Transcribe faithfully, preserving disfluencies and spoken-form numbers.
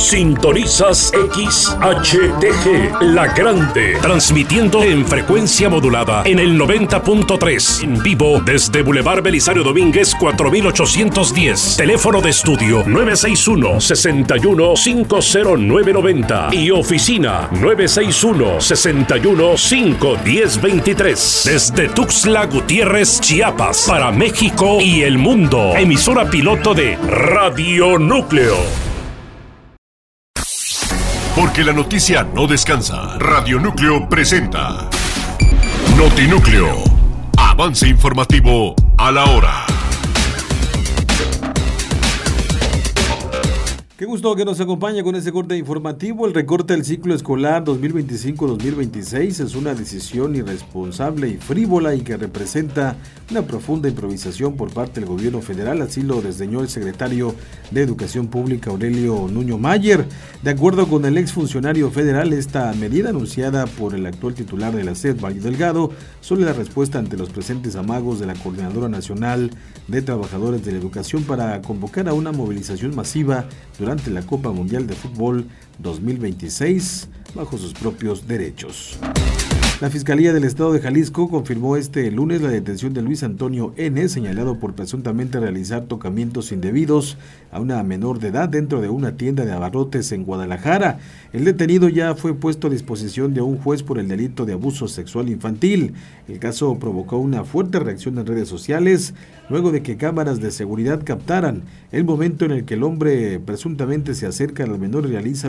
Sintonizas X H T G, La Grande, transmitiendo en frecuencia modulada en el noventa punto tres, en vivo desde Boulevard Belisario Domínguez cuatro mil ochocientos diez. Teléfono de estudio nueve seis uno, seis uno cinco cero nueve nueve cero y oficina nueve seis uno, seis uno cinco uno cero dos tres. Desde Tuxtla Gutiérrez, Chiapas, para México y el mundo. Emisora piloto de Radio Núcleo. Porque la noticia no descansa. Radio Núcleo presenta Notinúcleo. Avance informativo a la hora. Qué gusto que nos acompañe con este corte informativo. El recorte del ciclo escolar dos mil veinticinco dos mil veintiséis es una decisión irresponsable y frívola y que representa una profunda improvisación por parte del gobierno federal, así lo desdeñó el secretario de Educación Pública Aurelio Nuño Mayer. De acuerdo con el exfuncionario federal, esta medida anunciada por el actual titular de la S E D, Mario Delgado, solo es la respuesta ante los presentes amagos de la Coordinadora Nacional de Trabajadores de la Educación para convocar a una movilización masiva durante la Copa Mundial de Fútbol dos mil veintiséis bajo sus propios derechos. La Fiscalía del Estado de Jalisco confirmó este lunes la detención de Luis Antonio N., señalado por presuntamente realizar tocamientos indebidos a una menor de edad dentro de una tienda de abarrotes en Guadalajara. El detenido ya fue puesto a disposición de un juez por el delito de abuso sexual infantil. El caso provocó una fuerte reacción en redes sociales, luego de que cámaras de seguridad captaran el momento en el que el hombre presuntamente se acerca a la menor y realiza